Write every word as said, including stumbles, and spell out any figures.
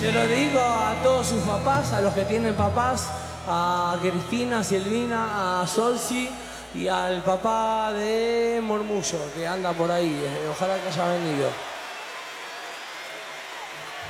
Se lo digo a todos sus papás, a los que tienen papás, a Cristina, a Silvina, a Solsi y al papá de Murmullo, que anda por ahí. Ojalá que haya venido.